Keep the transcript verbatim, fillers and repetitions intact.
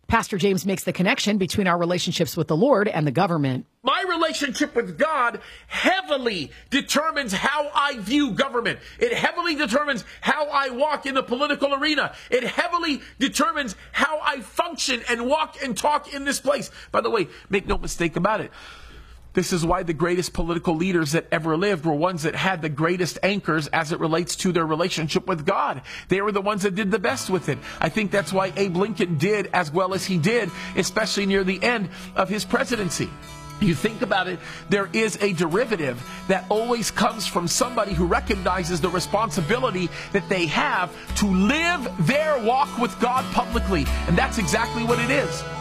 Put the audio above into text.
Pastor James makes the connection between our relationships with the Lord and the government. My relationship with God heavily determines how I view government. It heavily determines how I walk in the political arena. It heavily determines how I function and walk and talk in this place. By the way, make no mistake about it. This is why the greatest political leaders that ever lived were ones that had the greatest anchors as it relates to their relationship with God. They were the ones that did the best with it. I think that's why Abe Lincoln did as well as he did, especially near the end of his presidency. You think about it, there is a derivative that always comes from somebody who recognizes the responsibility that they have to live their walk with God publicly. And that's exactly what it is.